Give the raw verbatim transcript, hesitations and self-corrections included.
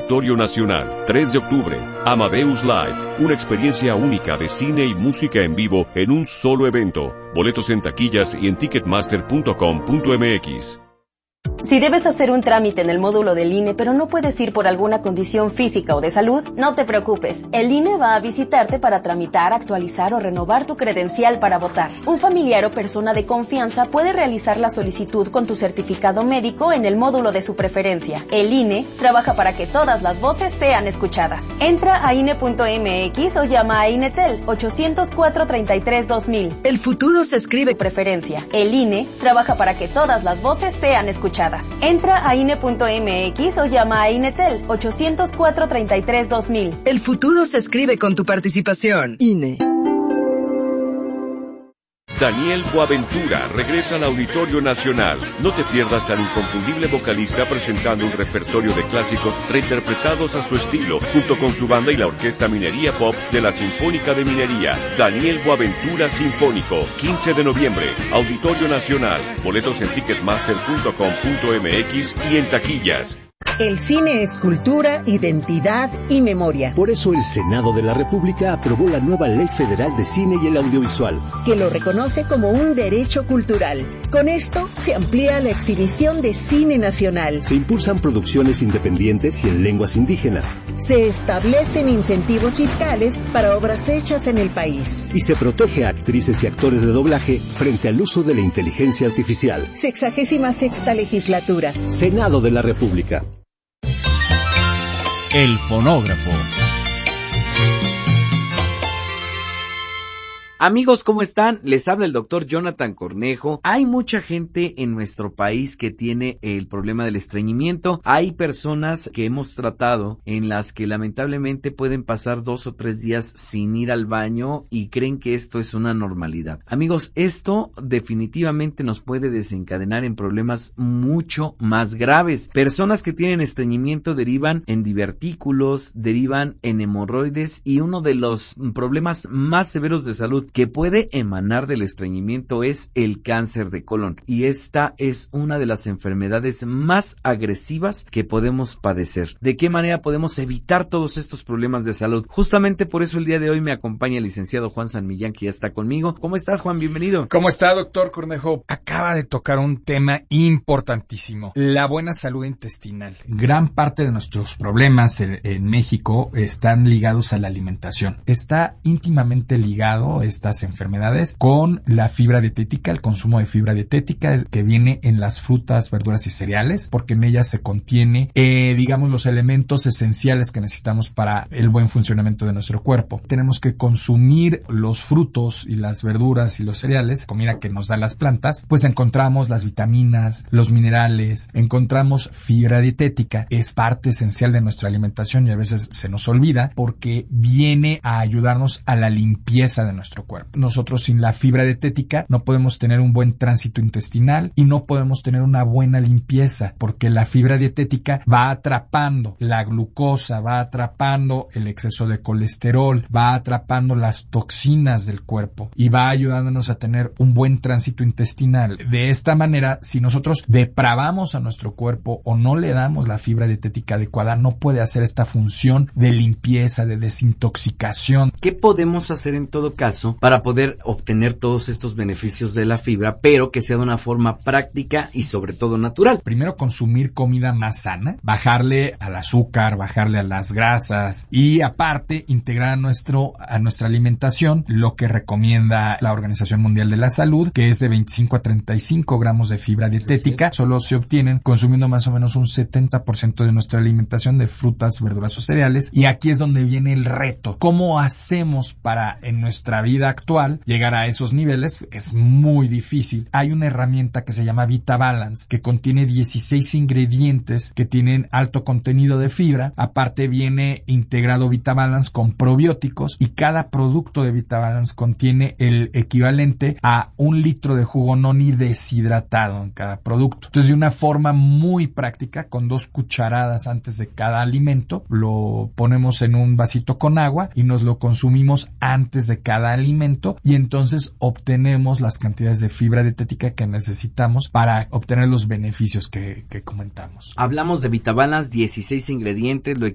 Auditorio Nacional, tres de octubre, Amadeus Live, una experiencia única de cine y música en vivo en un solo evento. Boletos en taquillas y en ticketmaster punto com punto m x. Si debes hacer un trámite en el módulo del I N E, pero no puedes ir por alguna condición física o de salud, no te preocupes. El I N E va a visitarte para tramitar, actualizar o renovar tu credencial para votar. Un familiar o persona de confianza puede realizar la solicitud con tu certificado médico en el módulo de su preferencia. El I N E trabaja para que todas las voces sean escuchadas. Entra a I N E punto m x o llama a INETEL ochocientos cuatro, treinta y tres, dos mil. El futuro se escribe preferencia. El I N E trabaja para que todas las voces sean escuchadas. Entra a I N E punto m x o llama a INETEL ochocientos cuatro, treinta y tres, dos mil. El futuro se escribe con tu participación. I N E. Daniel Boaventura regresa al Auditorio Nacional. No te pierdas al inconfundible vocalista presentando un repertorio de clásicos reinterpretados a su estilo, junto con su banda y la Orquesta Minería Pop de la Sinfónica de Minería. Daniel Boaventura Sinfónico, quince de noviembre, Auditorio Nacional. Boletos en ticketmaster punto com punto m x y en taquillas. El cine es cultura, identidad y memoria. Por eso el Senado de la República aprobó la nueva Ley Federal de Cine y el Audiovisual, que lo reconoce como un derecho cultural. Con esto se amplía la exhibición de cine nacional. Se impulsan producciones independientes y en lenguas indígenas. Se establecen incentivos fiscales para obras hechas en el país. Y se protege a actrices y actores de doblaje frente al uso de la inteligencia artificial. Sexagésima sexta legislatura. Senado de la República. El fonógrafo. Amigos, ¿cómo están? Les habla el doctor Jonathan Cornejo. Hay mucha gente en nuestro país que tiene el problema del estreñimiento. Hay personas que hemos tratado en las que lamentablemente pueden pasar dos o tres días sin ir al baño y creen que esto es una normalidad. Amigos, esto definitivamente nos puede desencadenar en problemas mucho más graves. Personas que tienen estreñimiento derivan en divertículos, derivan en hemorroides y uno de los problemas más severos de salud que puede emanar del estreñimiento es el cáncer de colon, y esta es una de las enfermedades más agresivas que podemos padecer. ¿De qué manera podemos evitar todos estos problemas de salud? Justamente por eso el día de hoy me acompaña el licenciado Juan San Millán, que ya está conmigo. ¿Cómo estás, Juan? Bienvenido. ¿Cómo está, doctor Cornejo? Acaba de tocar un tema importantísimo, la buena salud intestinal. Gran parte de nuestros problemas en, en México están ligados a la alimentación. Está íntimamente ligado estas enfermedades con la fibra dietética, el consumo de fibra dietética que viene en las frutas, verduras y cereales, porque en ellas se contiene, eh, digamos, los elementos esenciales que necesitamos para el buen funcionamiento de nuestro cuerpo. Tenemos que consumir los frutos y las verduras y los cereales, comida que nos dan las plantas, pues encontramos las vitaminas, los minerales, encontramos fibra dietética, es parte esencial de nuestra alimentación y a veces se nos olvida porque viene a ayudarnos a la limpieza de nuestro cuerpo. Nosotros sin la fibra dietética no podemos tener un buen tránsito intestinal y no podemos tener una buena limpieza, porque la fibra dietética va atrapando la glucosa, va atrapando el exceso de colesterol, va atrapando las toxinas del cuerpo y va ayudándonos a tener un buen tránsito intestinal. De esta manera, si nosotros depravamos a nuestro cuerpo o no le damos la fibra dietética adecuada, no puede hacer esta función de limpieza, de desintoxicación. ¿Qué podemos hacer en todo caso para poder obtener todos estos beneficios de la fibra, pero que sea de una forma práctica y sobre todo natural? Primero, consumir comida más sana, bajarle al azúcar, bajarle a las grasas y aparte integrar a, nuestro, a nuestra alimentación lo que recomienda la Organización Mundial de la Salud, que es de veinticinco a treinta y cinco gramos de fibra dietética. Solo se obtienen consumiendo más o menos un setenta por ciento de nuestra alimentación de frutas, verduras o cereales, y aquí es donde viene el reto. ¿Cómo hacemos para en nuestra vida actual llegar a esos niveles? Es muy difícil. Hay una herramienta que se llama VitaBalance, que contiene dieciséis ingredientes que tienen alto contenido de fibra. Aparte viene integrado VitaBalance con probióticos y cada producto de VitaBalance contiene el equivalente a un litro de jugo noni deshidratado en cada producto. Entonces, de una forma muy práctica, con dos cucharadas antes de cada alimento, lo ponemos en un vasito con agua y nos lo consumimos antes de cada alimento, y entonces obtenemos las cantidades de fibra dietética que necesitamos para obtener los beneficios que, que comentamos. Hablamos de VitaBalance, dieciséis ingredientes, lo